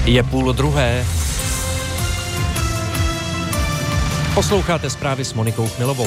Je 12:30. Posloucháte zprávy s Monikou Chmilovou.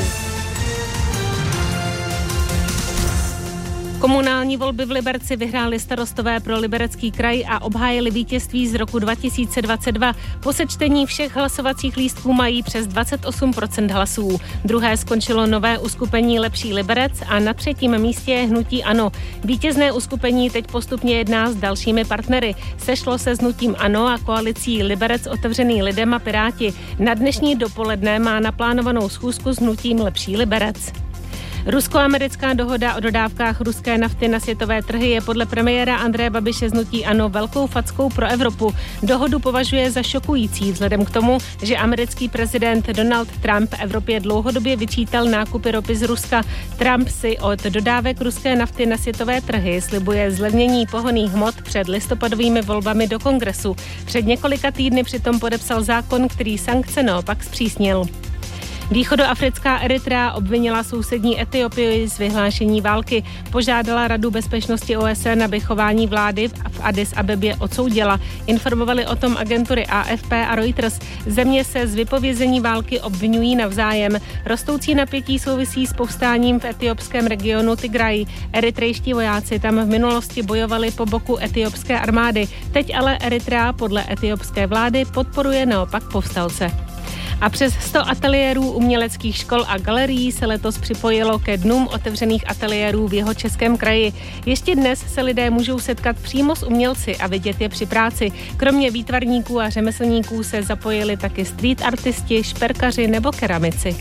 Komunální volby v Liberci vyhráli starostové pro Liberecký kraj a obhájili vítězství z roku 2022. Po sečtení všech hlasovacích lístků mají přes 28% hlasů. Druhé skončilo nové uskupení Lepší Liberec a na třetím místě je hnutí ANO. Vítězné uskupení teď postupně jedná s dalšími partnery. Sešlo se s hnutím ANO a koalicí Liberec otevřený lidem a Piráti. Na dnešní dopoledne má naplánovanou schůzku s hnutím Lepší Liberec. Rusko-americká dohoda o dodávkách ruské nafty na světové trhy je podle premiéra Andreje Babiše z hnutí ANO velkou fackou pro Evropu. Dohodu považuje za šokující vzhledem k tomu, že americký prezident Donald Trump Evropě dlouhodobě vyčítal nákupy ropy z Ruska. Trump si od dodávek ruské nafty na světové trhy slibuje zlevnění pohonných hmot před listopadovými volbami do Kongresu. Před několika týdny přitom podepsal zákon, který sankce naopak zpřísnil. Východoafrická Eritrea obvinila sousední Etiopii z vyhlášení války. Požádala Radu bezpečnosti OSN, aby chování vlády v Addis Abebě odsoudila. Informovali o tom agentury AFP a Reuters. Země se z vypovězení války obvinují navzájem. Rostoucí napětí souvisí s povstáním v etiopském regionu Tigraj. Eritrejští vojáci tam v minulosti bojovali po boku etiopské armády. Teď ale Eritrea podle etiopské vlády podporuje naopak povstalce. A přes 100 ateliérů uměleckých škol a galerií se letos připojilo ke dnům otevřených ateliérů v Jihočeském kraji. Ještě dnes se lidé můžou setkat přímo s umělci a vidět je při práci. Kromě výtvarníků a řemeslníků se zapojili taky street artisti, šperkaři nebo keramici.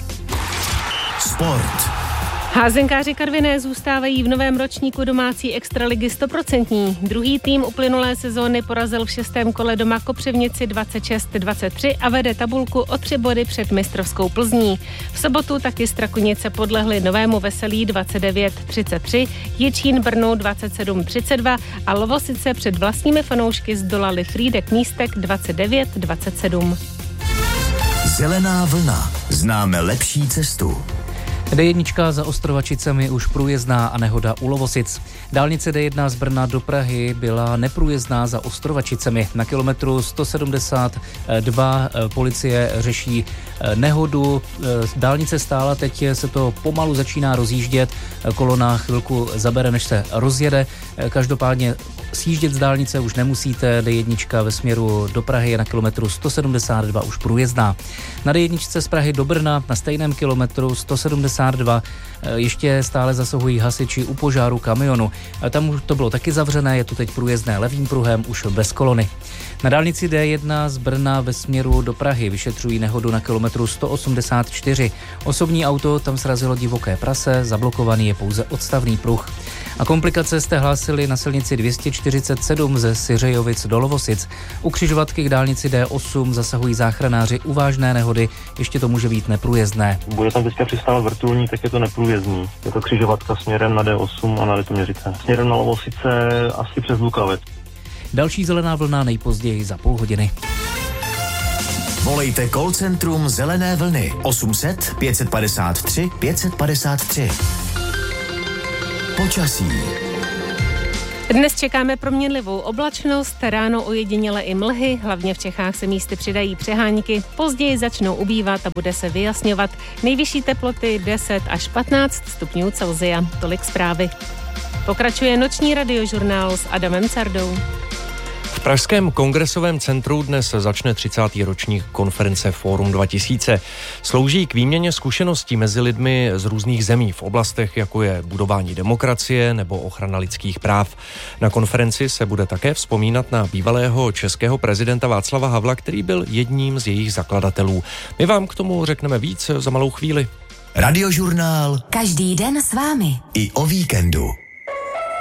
Sport. Házenkáři Karviné zůstávají v novém ročníku domácí extraligy 100%. Druhý tým uplynulé sezóny porazil v 6. kole doma Kopřivnici 26-23 a vede tabulku o 3 body před mistrovskou Plzní. V sobotu taky Strakonice podlehli Novému Veselí 29-33, Jičín Brnu 27-32 a Lovosice před vlastními fanoušky zdolali Frýdek Místek 29-27. Zelená vlna. Známe lepší cestu. D1 za Ostrovačicemi už průjezdná a nehoda u Lovosic. Dálnice D1 z Brna do Prahy byla neprůjezdná za Ostrovačicemi. Na kilometru 172 policie řeší nehodu. Dálnice stála, teď se to pomalu začíná rozjíždět. Kolona chvilku zabere, než se rozjede. Každopádně sjíždět z dálnice už nemusíte. D1 ve směru do Prahy je na kilometru 172 už průjezdná. Na D1 z Prahy do Brna na stejném kilometru 172 ještě stále zasahují hasiči u požáru kamionu. Tam už to bylo taky zavřené, je to teď průjezdné levým pruhem už bez kolony. Na dálnici D1 z Brna ve směru do Prahy vyšetřují nehodu na kilometru 184. Osobní auto tam srazilo divoké prase, zablokovaný je pouze odstavný pruh. A komplikace jste hlásili na silnici 247 ze Syřejovic do Lovosic. U křižovatky k dálnici D8 zasahují záchranáři u vážné nehody, ještě to může být neprůjezdné. Bude tam teďka přistávat vrtulník, tak je to neprůjezdný. Je to křižovatka směrem na D8 a na Litoměřice. Směrem na Lovosice asi přes Lukavec. Další zelená vlna nejpozději za půl hodiny. Volejte call centrum Zelené vlny 800 553 553. Počasí. Dnes čekáme proměnlivou oblačnost, ráno ojediněle i mlhy, hlavně v Čechách se místy přidají přehánky, později začnou ubývat a bude se vyjasňovat. Nejvyšší teploty 10 až 15 stupňů Celsia. Tolik zprávy. Pokračuje noční radiožurnál s Adamem Cardou. V pražském kongresovém centru dnes začne 30. ročník konference Fórum 2000. Slouží k výměně zkušeností mezi lidmi z různých zemí v oblastech, jako je budování demokracie nebo ochrana lidských práv. Na konferenci se bude také vzpomínat na bývalého českého prezidenta Václava Havla, který byl jedním z jejich zakladatelů. My vám k tomu řekneme víc za malou chvíli. Radiožurnál. Každý den s vámi. I o víkendu.